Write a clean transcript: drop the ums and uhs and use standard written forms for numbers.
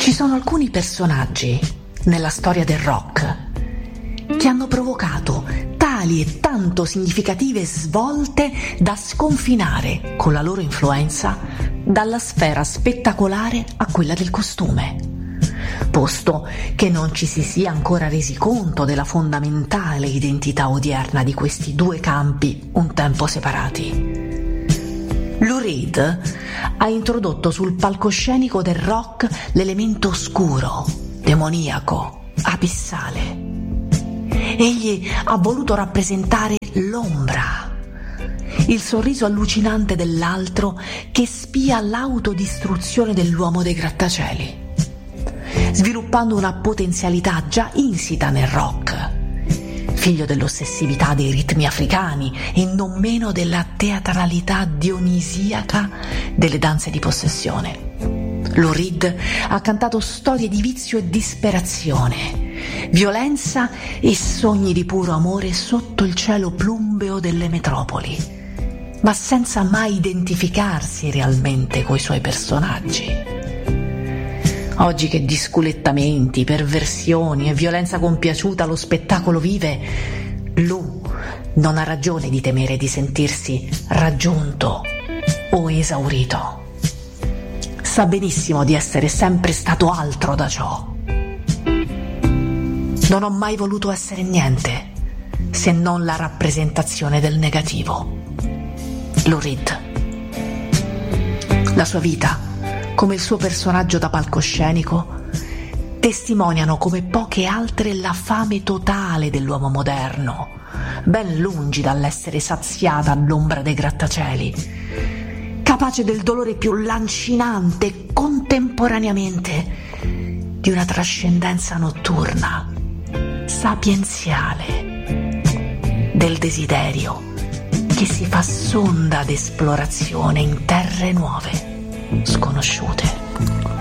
Ci sono alcuni personaggi nella storia del rock che hanno provocato tali e tanto significative svolte da sconfinare con la loro influenza dalla sfera spettacolare a quella del costume, posto che non ci si sia ancora resi conto della fondamentale identità odierna di questi due campi un tempo separati. Lou Reed ha introdotto sul palcoscenico del rock l'elemento oscuro, demoniaco, abissale. Egli ha voluto rappresentare l'ombra, il sorriso allucinante dell'altro che spia l'autodistruzione dell'uomo dei grattacieli, sviluppando una potenzialità già insita nel rock, figlio dell'ossessività dei ritmi africani e non meno della teatralità dionisiaca delle danze di possessione. Lou Reed ha cantato storie di vizio e disperazione, violenza e sogni di puro amore sotto il cielo plumbeo delle metropoli, ma senza mai identificarsi realmente coi suoi personaggi. Oggi che di sculettamenti, perversioni e violenza compiaciuta lo spettacolo vive, Lou non ha ragione di temere di sentirsi raggiunto o esaurito. Sa benissimo di essere sempre stato altro da ciò. Non ho mai voluto essere niente se non la rappresentazione del negativo. Lou Reed. La sua vita, come il suo personaggio da palcoscenico, testimoniano come poche altre la fame totale dell'uomo moderno, ben lungi dall'essere saziata all'ombra dei grattacieli, capace del dolore più lancinante e contemporaneamente di una trascendenza notturna, sapienziale, del desiderio che si fa sonda d'esplorazione in terre nuove, sconosciute.